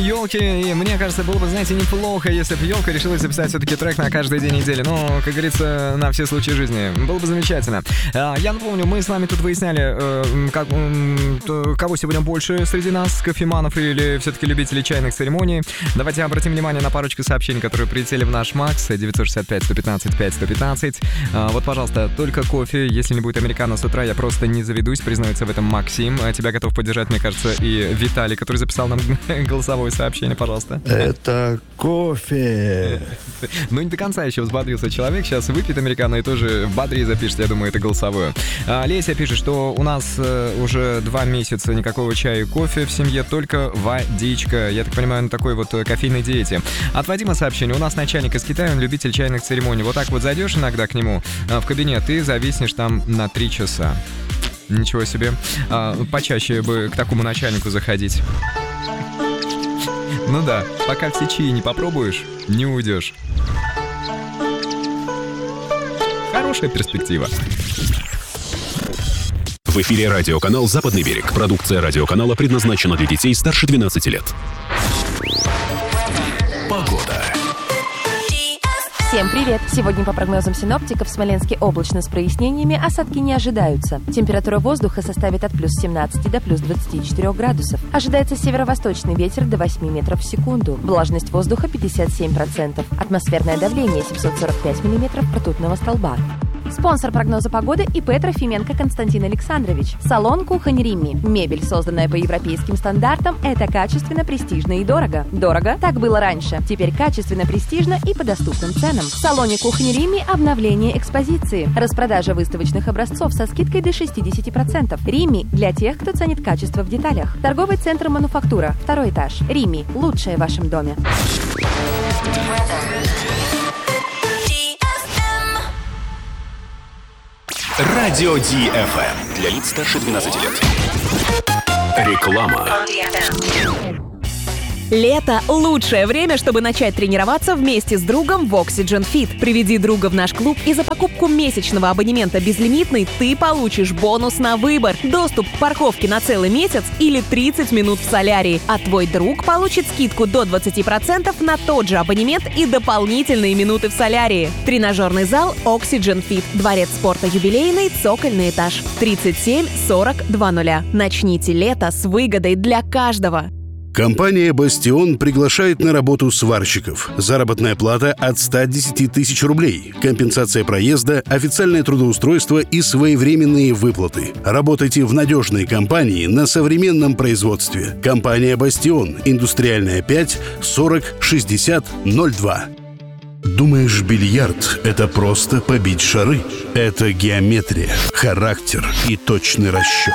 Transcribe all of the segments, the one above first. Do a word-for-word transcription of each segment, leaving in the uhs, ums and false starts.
елки, и мне кажется, было бы, знаете, неплохо, если бы елка решила записать все-таки трек на каждый день недели. Ну, как говорится, на все случаи жизни. Было бы замечательно. Я напомню, мы с вами тут выясняли, как, кого сегодня больше среди нас, кофеманов или все-таки любителей чайных церемоний. Давайте обратим внимание на парочку сообщений, которые прилетели в наш Макс. девять шесть пять сто пятнадцать пять сто пятнадцать. Вот, пожалуйста, только кофе. Если не будет американо с утра, я просто не заведусь, признается в этом Максим. Тебя готов поддержать, мне кажется, и Виталий, который записал нам голосовое сообщение, пожалуйста. Это кофе. Ну, не до конца еще взбодрился человек. Сейчас выпьет американо и тоже в бодрее запишет, я думаю, это голосовое. А, Леся пишет, что у нас э, уже два месяца никакого чая и кофе в семье, только водичка. Я так понимаю, на такой вот кофейной диете. От Вадима сообщение. У нас начальник из Китая, он любитель чайных церемоний. Вот так вот зайдешь иногда к нему э, в кабинет и зависнешь там на три часа. Ничего себе. А, почаще бы к такому начальнику заходить. Ну да, пока все чаи не попробуешь, не уйдешь. Хорошая перспектива. В эфире радиоканал «Западный берег». Продукция радиоканала предназначена для детей старше двенадцати лет. Погода. Всем привет! Сегодня по прогнозам синоптиков в Смоленске облачно с прояснениями, осадки не ожидаются. Температура воздуха составит от плюс семнадцати до плюс двадцати четырёх градусов. Ожидается северо-восточный ветер до восьми метров в секунду. Влажность воздуха пятьдесят семь процентов. Атмосферное давление семьсот сорок пять миллиметров ртутного столба. Спонсор прогноза погоды ИП Трофименко Константин Александрович. Салон «Кухонь Римми». Мебель, созданная по европейским стандартам, это качественно, престижно и дорого. Дорого? Так было раньше. Теперь качественно, престижно и по доступным ценам. В салоне «Кухонь Римми» обновление экспозиции. Распродажа выставочных образцов со скидкой до шестьдесят процентов. Римми для тех, кто ценит качество в деталях. Торговый центр «Мануфактура». Второй этаж. Римми. Лучшее в вашем доме. Радио Ди Эф Эм для лиц старше двенадцати лет. Реклама. Лето – лучшее время, чтобы начать тренироваться вместе с другом в Oxygen Fit. Приведи друга в наш клуб, и за покупку месячного абонемента безлимитный ты получишь бонус на выбор, доступ к парковке на целый месяц или тридцать минут в солярии. А твой друг получит скидку до двадцати процентов на тот же абонемент и дополнительные минуты в солярии. Тренажерный зал Oxygen Fit. Дворец спорта юбилейный, цокольный этаж. тридцать семь сорок двадцать. Начните лето с выгодой для каждого. Компания «Бастион» приглашает на работу сварщиков. Заработная плата от ста десяти тысяч рублей. Компенсация проезда, официальное трудоустройство и своевременные выплаты. Работайте в надежной компании на современном производстве. Компания «Бастион». Индустриальная пять, сорок, шестьдесят, ноль два. Думаешь, бильярд — это просто побить шары? Это геометрия, характер и точный расчет.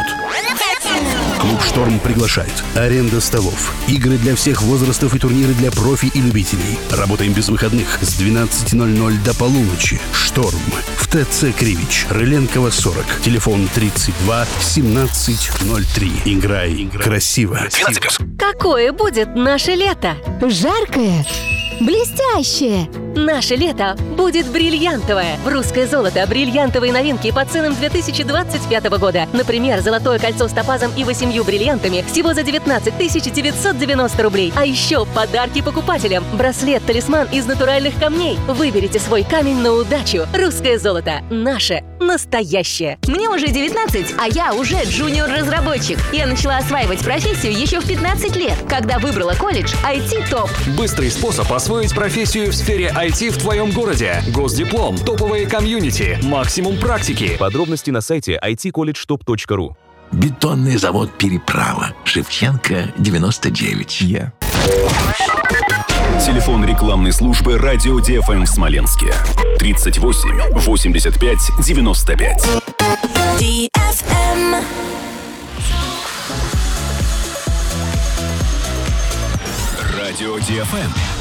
Клуб «Шторм» приглашает. Аренда столов, игры для всех возрастов и турниры для профи и любителей. Работаем без выходных с двенадцати ноль-ноль до полуночи. «Шторм» в ТЦ Кривич, Рыленкова, сорок. Телефон тридцать два семнадцать ноль три. Играй, Играй. Красиво. Какое будет наше лето? Жаркое, блестящее. Наше лето будет бриллиантовое. В «Русское золото» бриллиантовые новинки по ценам две тысячи двадцать пятого года. Например, золотое кольцо с топазом и восемью бриллиантами всего за девятнадцать тысяч девятьсот девяносто рублей. А еще подарки покупателям. Браслет-талисман из натуральных камней. Выберите свой камень на удачу. «Русское золото» – наше настоящее. Мне уже девятнадцать, а я уже джуниор-разработчик. Я начала осваивать профессию еще в пятнадцать лет, когда выбрала колледж ай ти топ. Быстрый способ освоить профессию в сфере ай ти в твоем городе. Госдиплом, топовые комьюнити, максимум практики. Подробности на сайте ай ти колледж топ точка ру. Бетонный завод «Переправа». Шевченко, девяносто девять. Yeah. Телефон рекламной службы «Радио Ди Эф Эм» в Смоленске. тридцать восемь восемьдесят пять девяносто пять. Ди Эф Эм. Радио Ди Эф Эм.